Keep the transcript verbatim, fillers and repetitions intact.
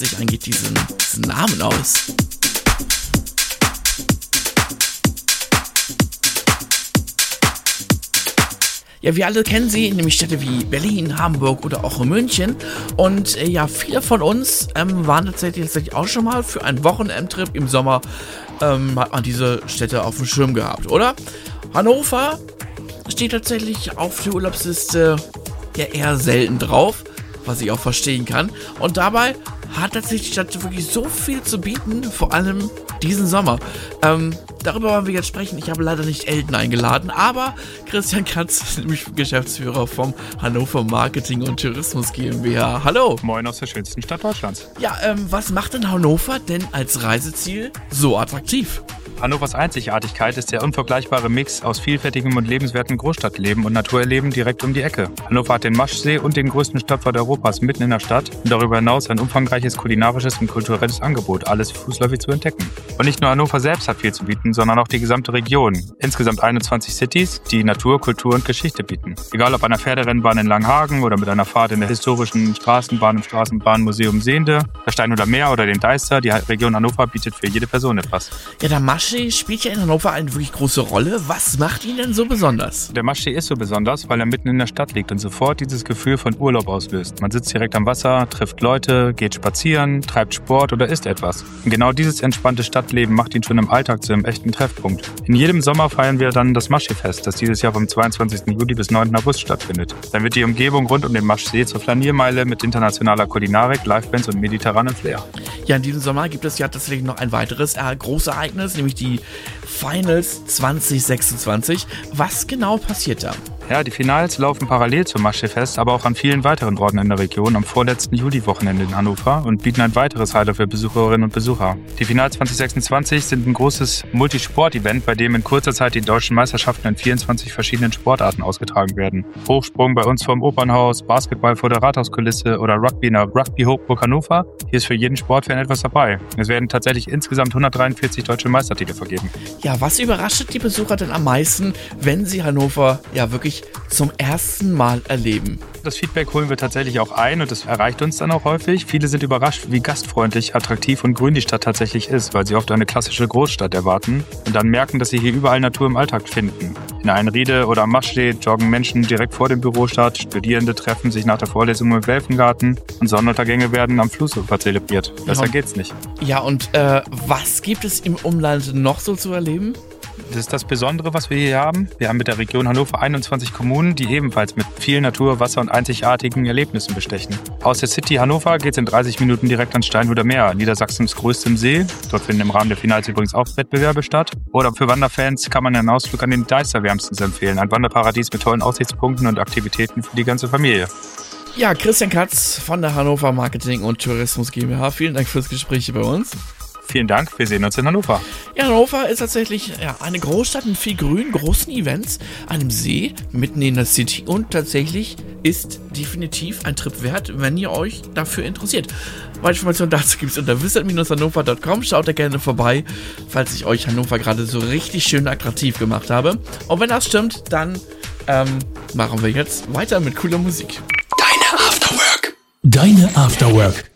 sich eigentlich diesen, diesen Namen aus? Ja, wir alle kennen sie, nämlich Städte wie Berlin, Hamburg oder auch München. Und äh, ja, viele von uns ähm, waren tatsächlich, tatsächlich auch schon mal für einen Wochenendtrip im Sommer, ähm, hat man diese Städte auf dem Schirm gehabt, oder? Hannover steht tatsächlich auf der Urlaubsliste ja eher selten drauf, was ich auch verstehen kann. Und dabei hat tatsächlich die Stadt wirklich so viel zu bieten, vor allem diesen Sommer. Ähm, darüber wollen wir jetzt sprechen. Ich habe leider nicht Elton eingeladen, aber Christian Katz, nämlich Geschäftsführer vom Hannover Marketing und Tourismus GmbH. Hallo. Moin aus der schönsten Stadt Deutschlands. Ja, ähm, was macht denn Hannover denn als Reiseziel so attraktiv? Hannovers Einzigartigkeit ist der unvergleichbare Mix aus vielfältigem und lebenswertem Großstadtleben und Naturerleben direkt um die Ecke. Hannover hat den Maschsee und den größten Stadtwald Europas mitten in der Stadt und darüber hinaus ein umfangreiches kulinarisches und kulturelles Angebot, alles fußläufig zu entdecken. Und nicht nur Hannover selbst hat viel zu bieten, sondern auch die gesamte Region. Insgesamt einundzwanzig Cities, die Natur, Kultur und Geschichte bieten. Egal ob einer Pferderennbahn in Langhagen oder mit einer Fahrt in der historischen Straßenbahn im Straßenbahnmuseum Sehnde, der Steinhuder Meer oder den Deister, die Region Hannover bietet für jede Person etwas. Ja, der Maschsee spielt ja in Hannover eine wirklich große Rolle. Was macht ihn denn so besonders? Der Maschsee ist so besonders, weil er mitten in der Stadt liegt und sofort dieses Gefühl von Urlaub auslöst. Man sitzt direkt am Wasser, trifft Leute, geht spazieren, treibt Sport oder isst etwas. Und genau dieses entspannte Stadtleben macht ihn schon im Alltag zu einem echten Treffpunkt. In jedem Sommer feiern wir dann das Maschseefest, das dieses Jahr vom zweiundzwanzigsten Juli bis neunten August stattfindet. Dann wird die Umgebung rund um den Maschsee zur Flaniermeile mit internationaler Kulinarik, Livebands und mediterranem Flair. Ja, in diesem Sommer gibt es ja tatsächlich noch ein weiteres äh, Großereignis, nämlich die Finals zwanzig sechsundzwanzig. Was genau passiert da? Ja, die Finals laufen parallel zum Maschseefest, aber auch an vielen weiteren Orten in der Region am vorletzten Juli-Wochenende in Hannover und bieten ein weiteres Highlight für Besucherinnen und Besucher. Die Finals zwanzig sechsundzwanzig sind ein großes Multisport-Event, bei dem in kurzer Zeit die deutschen Meisterschaften in vierundzwanzig verschiedenen Sportarten ausgetragen werden. Hochsprung bei uns vom Opernhaus, Basketball vor der Rathauskulisse oder Rugby in der Rugby Hochburg Hannover. Hier ist für jeden Sportfan etwas dabei. Es werden tatsächlich insgesamt hundertdreiundvierzig deutsche Meistertitel vergeben. Ja, was überrascht die Besucher denn am meisten, wenn sie Hannover ja wirklich zum ersten Mal erleben? Das Feedback holen wir tatsächlich auch ein und das erreicht uns dann auch häufig. Viele sind überrascht, wie gastfreundlich, attraktiv und grün die Stadt tatsächlich ist, weil sie oft eine klassische Großstadt erwarten und dann merken, dass sie hier überall Natur im Alltag finden. In Einriede oder am Maschsee joggen Menschen direkt vor dem Büro statt, Studierende treffen sich nach der Vorlesung im Welfengarten und Sonnenuntergänge werden am Flussufer zelebriert. Besser Ja. geht's nicht. Ja, und äh, was gibt es im Umland noch so zu erleben? Das ist das Besondere, was wir hier haben. Wir haben mit der Region Hannover einundzwanzig Kommunen, die ebenfalls mit viel Natur, Wasser und einzigartigen Erlebnissen bestechen. Aus der City Hannover geht es in dreißig Minuten direkt ans Steinhuder Meer, Niedersachsens größtem See. Dort finden im Rahmen der Finals übrigens auch Wettbewerbe statt. Oder für Wanderfans kann man einen Ausflug an den Deister wärmstens empfehlen. Ein Wanderparadies mit tollen Aussichtspunkten und Aktivitäten für die ganze Familie. Ja, Christian Katz von der Hannover Marketing und Tourismus GmbH. Vielen Dank fürs Gespräch hier bei uns. Vielen Dank, wir sehen uns in Hannover. Ja, Hannover ist tatsächlich ja, eine Großstadt mit viel Grün, großen Events, einem See mitten in der City und tatsächlich ist definitiv ein Trip wert, wenn ihr euch dafür interessiert. Weitere Informationen dazu gibt es unter visit dash hannover dot com. Schaut da gerne vorbei, falls ich euch Hannover gerade so richtig schön attraktiv gemacht habe. Und wenn das stimmt, dann ähm, machen wir jetzt weiter mit cooler Musik. Deine Afterwork. Deine Afterwork.